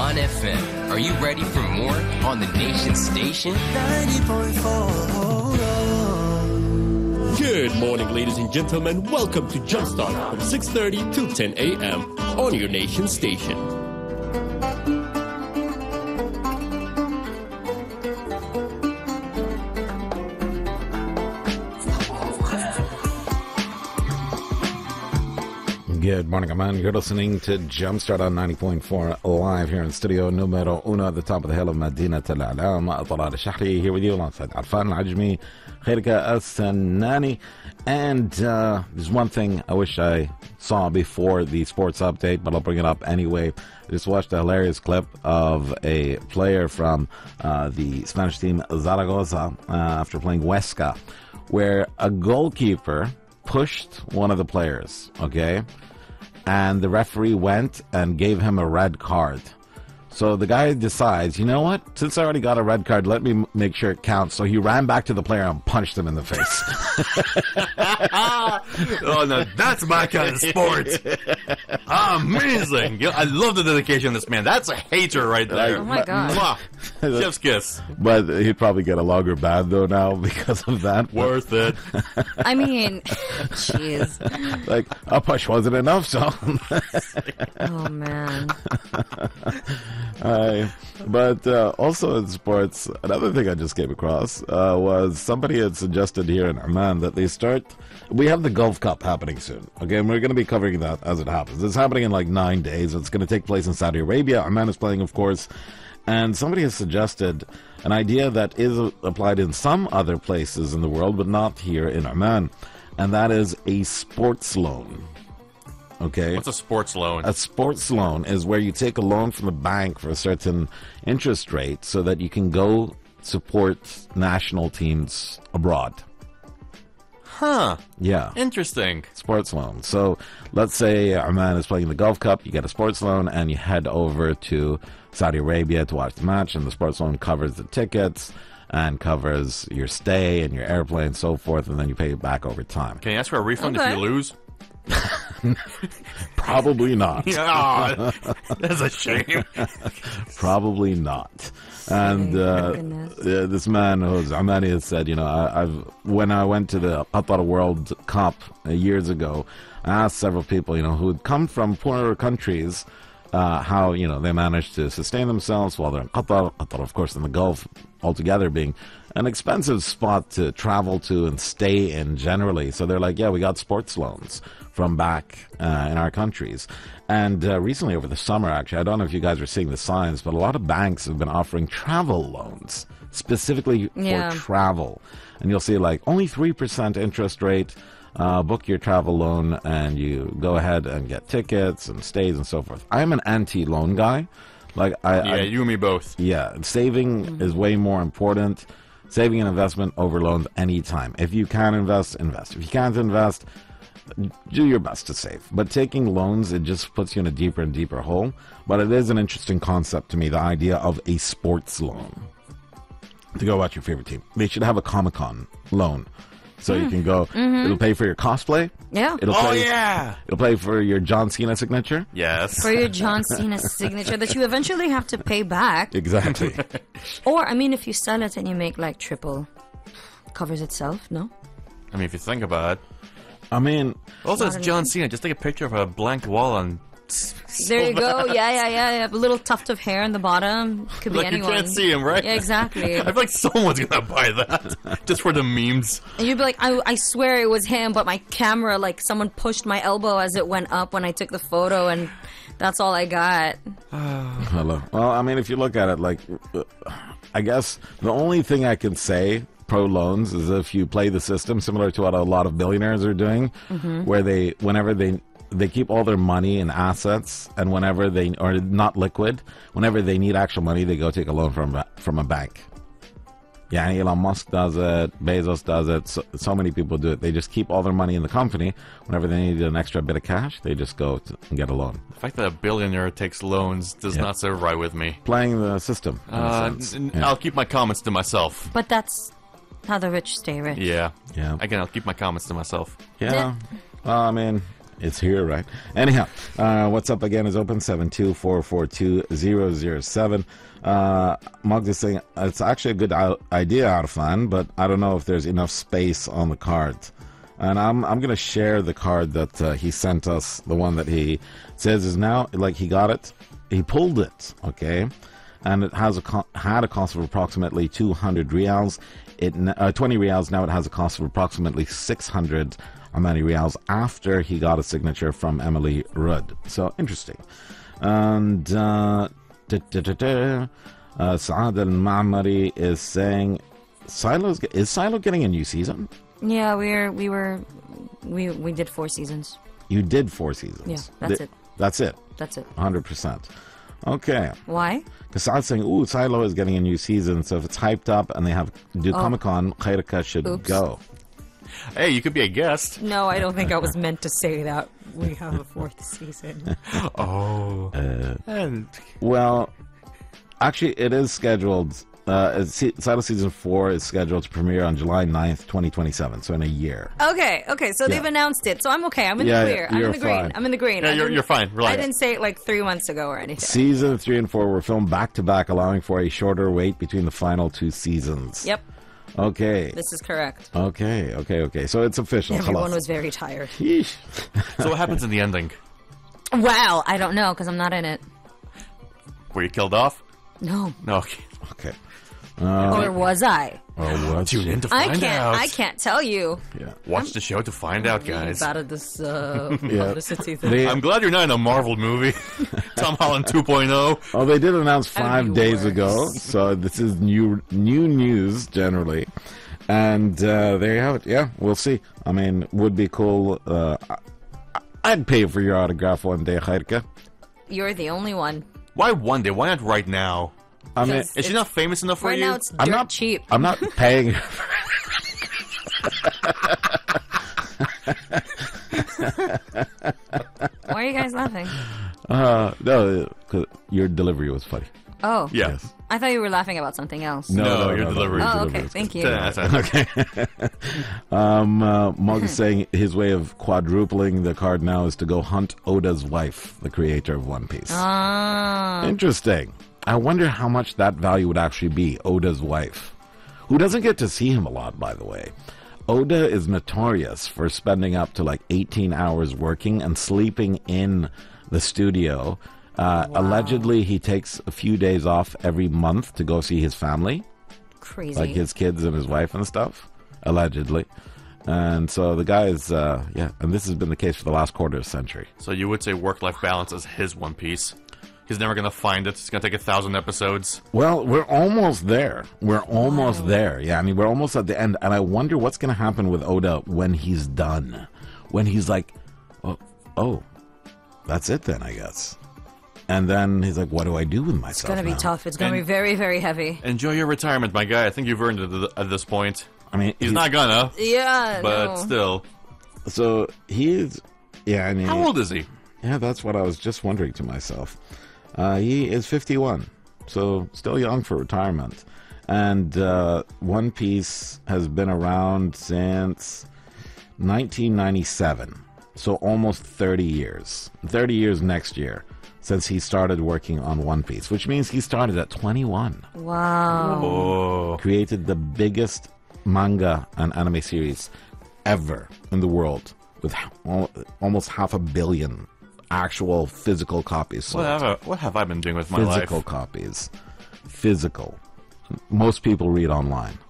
Aman FM. Are you ready for more on the Nation Station? 90.4. Good morning, ladies and gentlemen. Welcome to Jumpstart from 6:30 till 10 a.m. on your Nation Station. Good morning, Aman. You're listening to Jumpstart on 90.4 live here in studio numero uno at the top of the hill of Medina Tel Alam. Talal Shahri here with you alongside Arfan Al-Ajmi, Khairika As-Sanani. And there's one thing I wish I saw before the sports update, but I'll bring it up anyway. I just watched a hilarious clip of a player from the Spanish team Zaragoza after playing Huesca, where a goalkeeper pushed one of the players, okay? And the referee went and gave him a red card. So the guy decides, you know what? Since I already got a red card, let me make sure it counts. So he ran back to the player and punched him in the face. Oh, no, that's my kind of sport. Amazing. I love the dedication of this man. That's a hater right there. Oh, my God. Mwah. Chef's kiss. But he'd probably get a longer ban, though, now because of that. Worth it. I mean, jeez. Like, a push wasn't enough, so... Oh, man. But also in sports, another thing I just came across was somebody had suggested here in Oman that we have the Gulf Cup happening soon, okay, and we're going to be covering that as it happens. It's happening in like 9 days. It's going to take place in Saudi Arabia. Oman is playing, of course, and somebody has suggested an idea that is applied in some other places in the world, but not here in Oman, and that is a sports loan. Okay. What's a sports loan? A sports loan is where you take a loan from the bank for a certain interest rate so that you can go support national teams abroad. Huh. Yeah. Interesting. Sports loan. So let's say Oman is playing the Gulf Cup, you get a sports loan, and you head over to Saudi Arabia to watch the match, and the sports loan covers the tickets and covers your stay and your airplane and so forth, and then you pay it back over time. Can you ask for a refund if you lose? Probably not. Yeah, that's a shame. Probably not. And this man who's Amani has said, you know, when I went to the Qatar World Cup years ago, I asked several people, you know, who had come from poorer countries, how, you know, they managed to sustain themselves while they're in Qatar. Qatar, of course, in the Gulf altogether being an expensive spot to travel to and stay in generally. So they're like, yeah, we got sports loans from back in our countries. And recently over the summer, actually, I don't know if you guys are seeing the signs, but a lot of banks have been offering travel loans specifically for travel. And you'll see like only 3% interest rate. Book your travel loan and you go ahead and get tickets and stays and so forth. I'm an anti-loan guy. Like you and me both. Yeah, saving is way more important. Saving and investment over loans anytime. If you can invest, invest. If you can't invest, do your best to save. But taking loans, it just puts you in a deeper and deeper hole. But it is an interesting concept to me, the idea of a sports loan. To go watch your favorite team. They should have a Comic-Con loan. So you can go, it'll pay for your cosplay. Yeah. It'll pay for your John Cena signature. Yes. For your John Cena signature that you eventually have to pay back. Exactly. Or, I mean, if you sell it and you make like triple, covers itself, no? I mean, if you think about it. I mean... Also, it's John Cena. Just take a picture of a blank wall on... There you go. Yeah. A little tuft of hair in the bottom. Could be like anyone. You can't see him, right? Yeah, exactly. I feel like someone's gonna buy that just for the memes. And you'd be like, I swear it was him, but my camera, like, someone pushed my elbow as it went up when I took the photo, and that's all I got. Hello. Well, I mean, if you look at it, like, I guess the only thing I can say pro loans is if you play the system similar to what a lot of billionaires are doing, where whenever they keep all their money in assets, and whenever they are not liquid, whenever they need actual money, they go take a loan from a bank. Yeah, Elon Musk does it, Bezos does it, so many people do it. They just keep all their money in the company. Whenever they need an extra bit of cash, they just go and get a loan. The fact that a billionaire takes loans does not sit right with me. Playing the system. I'll keep my comments to myself. But that's how the rich stay rich. Yeah. Yeah. Again, I'll keep my comments to myself. Yeah. Well, I mean... It's here, right? Anyhow, what's up again is open 72442-007. Mug is saying it's actually a good idea, Arfan, but I don't know if there's enough space on the card. And I'm going to share the card that he sent us, the one that he says is now, like he got it, he pulled it, okay? And it has had a cost of approximately 200 riyals. 20 riyals, now it has a cost of approximately 600 Omani riyals after he got a signature from Emily Rudd. So, interesting. And Saad al-Ma'mari is saying, is Silo getting a new season? Yeah, we did 4 seasons. You did 4 seasons. Yeah, that's it. That's it. That's it. 100%. Okay. Why? Because Saad's saying, ooh, Silo is getting a new season, so if it's hyped up and they have do Comic-Con, Khairka should go. Hey, you could be a guest. No, I don't think I was meant to say that. We have a 4th season. Oh. And Well, actually, it is scheduled. Silo Season 4 is scheduled to premiere on July 9th, 2027, so in a year. Okay, so they've announced it, so I'm okay. I'm in the clear. I'm in the green. fine. I'm in the green. yeah, you're fine. Relax. I didn't say it like 3 months ago or anything. Season 3 and 4 were filmed back-to-back, allowing for a shorter wait between the final 2 seasons. Yep, Okay. this is correct. Okay. So it's official. Everyone Khalas. was very tired. Yeesh. So what happens in the ending? Wow, I don't know because I'm not in it. Were you killed off? No. No. Okay. Okay. Or was I? Oh, what? Tune in to I find out. can't tell you. Yeah. Watch the show to find out, guys. Out of this publicity thing. They, I'm glad you're not in a Marvel movie. Tom Holland 2.0. oh, they did announce That'd 5 be days worse. ago, so this is new news generally. And there you have it. Yeah, we'll see. I mean, would be cool. I'd pay for your autograph one day, Khairka. You're the only one. Why one day? Why not right now? I mean, Because Is she not famous enough for Right you? now it's I'm dirt not cheap. I'm not paying. Why are you guys laughing? No, 'cause your delivery was funny. Oh. Yeah. Yes. I thought you were laughing about something else. No, your delivery. your Oh, delivery okay. was Thank good. you. That's Mug is saying his way of quadrupling the card now is to go hunt Oda's wife, the creator of One Piece. Ah. Interesting. I wonder how much that value would actually be, Oda's wife, who doesn't get to see him a lot, by the way. Oda is notorious for spending up to like 18 hours working and sleeping in the studio. Allegedly, he takes a few days off every month to go see his family, Crazy. like his kids and his wife and stuff, allegedly. And so the guy is, and this has been the case for the last quarter of a century. So you would say work-life balance is his One Piece. He's never gonna find it. It's gonna take 1,000 episodes. Well, we're almost there. We're almost there. Yeah, I mean, we're almost at the end. And I wonder what's going to happen with Oda when he's done. When he's like, oh, that's it then, I guess. And then he's like, what do I do with myself It's going to be now? tough. It's going to be very, very heavy. Enjoy your retirement, my guy. I think you've earned it at this point. I mean, He's not gonna, Yeah, but no. still. So he's, yeah, I mean. How old is he? Yeah, that's what I was just wondering to myself. He is 51, so still young for retirement. And One Piece has been around since 1997, so almost 30 years. 30 years next year since he started working on One Piece, which means he started at 21. Wow. Oh. Created the biggest manga and anime series ever in the world with almost 500 million actual physical copies sold. What have I been doing with my Physical life? copies. Physical. Most people read online.